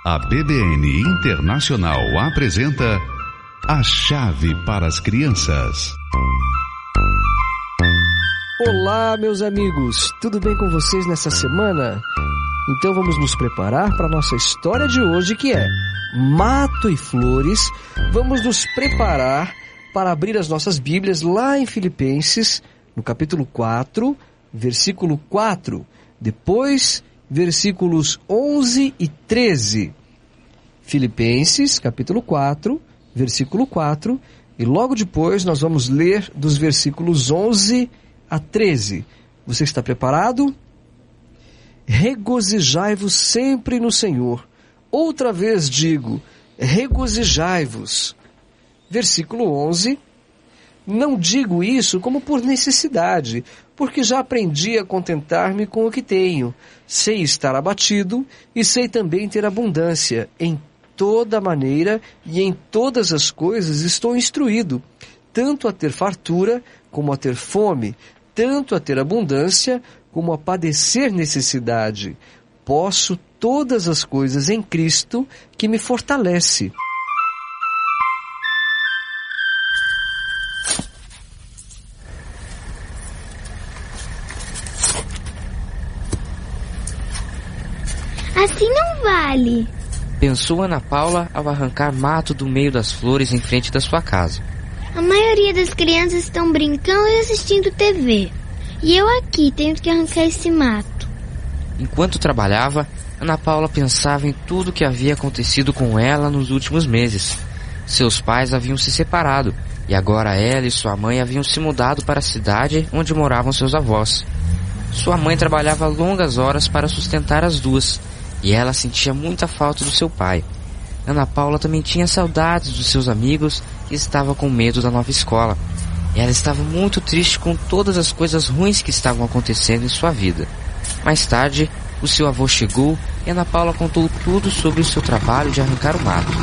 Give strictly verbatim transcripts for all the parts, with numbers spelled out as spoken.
A B B N Internacional apresenta A Chave para as Crianças. Olá, meus amigos, tudo bem com vocês nessa semana? Então vamos nos preparar para a nossa história de hoje, que é Mato e Flores. Vamos nos preparar para abrir as nossas Bíblias lá em Filipenses, no capítulo quatro, versículo quatro. Depois, versículos onze e treze. Filipenses, capítulo quatro, versículo quatro. E logo depois nós vamos ler dos versículos onze a treze. Você está preparado? Regozijai-vos sempre no Senhor. Outra vez digo, regozijai-vos. Versículo onze. Não digo isso como por necessidade, porque já aprendi a contentar-me com o que tenho. Sei estar abatido e sei também ter abundância. Em toda maneira e em todas as coisas estou instruído, tanto a ter fartura como a ter fome, tanto a ter abundância como a padecer necessidade. Posso todas as coisas em Cristo que me fortalece. Assim não vale, pensou Ana Paula ao arrancar mato do meio das flores em frente da sua casa. A maioria das crianças estão brincando e assistindo T V. E eu aqui tendo que arrancar esse mato. Enquanto trabalhava, Ana Paula pensava em tudo o que havia acontecido com ela nos últimos meses. Seus pais haviam se separado e agora ela e sua mãe haviam se mudado para a cidade onde moravam seus avós. Sua mãe trabalhava longas horas para sustentar as duas e ela sentia muita falta do seu pai. Ana Paula também tinha saudades dos seus amigos e estava com medo da nova escola. Ela estava muito triste com todas as coisas ruins que estavam acontecendo em sua vida. Mais tarde, o seu avô chegou e Ana Paula contou tudo sobre o seu trabalho de arrancar o mato.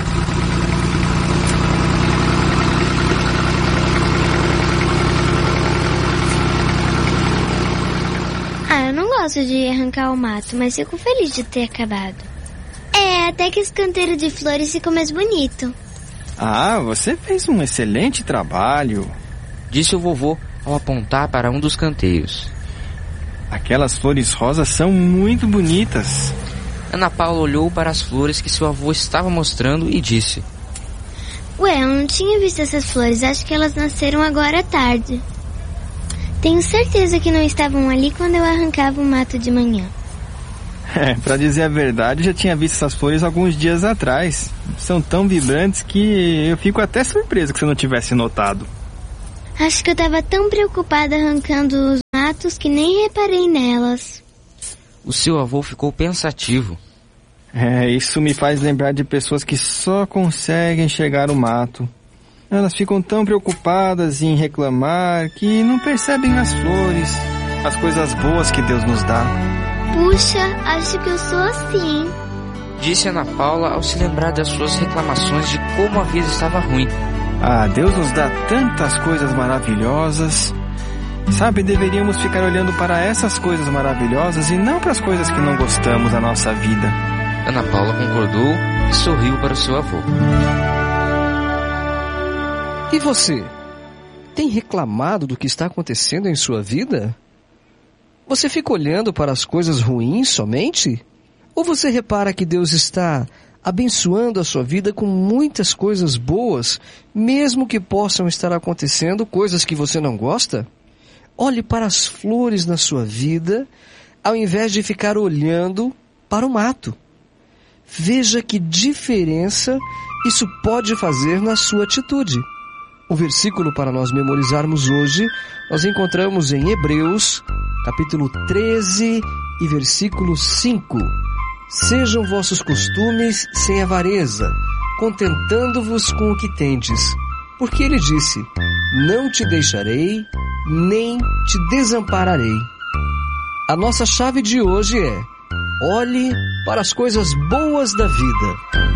Ah, eu não gosto de arrancar o mato, mas fico feliz de ter acabado. É, até que esse canteiro de flores ficou mais bonito. Ah, você fez um excelente trabalho, disse o vovô ao apontar para um dos canteiros. Aquelas flores rosas são muito bonitas. Ana Paula olhou para as flores que seu avô estava mostrando e disse: Ué, eu não tinha visto essas flores, acho que elas nasceram agora à tarde. Tenho certeza que não estavam ali quando eu arrancava o mato de manhã. É, pra dizer a verdade, eu já tinha visto essas flores alguns dias atrás. São tão vibrantes que eu fico até surpreso que você não tivesse notado. Acho que eu estava tão preocupada arrancando os matos que nem reparei nelas. O seu avô ficou pensativo. É, isso me faz lembrar de pessoas que só conseguem enxergar o mato. Elas ficam tão preocupadas em reclamar que não percebem as flores, as coisas boas que Deus nos dá. Puxa, acho que eu sou assim, disse Ana Paula ao se lembrar das suas reclamações de como a vida estava ruim. Ah, Deus nos dá tantas coisas maravilhosas. Sabe, deveríamos ficar olhando para essas coisas maravilhosas e não para as coisas que não gostamos da nossa vida. Ana Paula concordou e sorriu para o seu avô. E você? Tem reclamado do que está acontecendo em sua vida? Você fica olhando para as coisas ruins somente? Ou você repara que Deus está abençoando a sua vida com muitas coisas boas, mesmo que possam estar acontecendo coisas que você não gosta? Olhe para as flores na sua vida, ao invés de ficar olhando para o mato. Veja que diferença isso pode fazer na sua atitude. O versículo para nós memorizarmos hoje, nós encontramos em Hebreus, capítulo treze e versículo cinco. Sejam vossos costumes sem avareza, contentando-vos com o que tendes. Porque ele disse, não te deixarei, nem te desampararei. A nossa chave de hoje é, olhe para as coisas boas da vida.